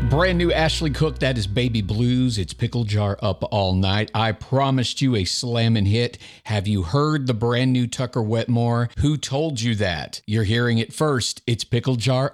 Brand new Ashley Cook, that is Baby Blues. It's Pickle Jar Up All Night. I promised you a slammin' hit. Have you heard the brand new Tucker Wetmore? Who told you that? You're hearing it first. It's Pickle Jar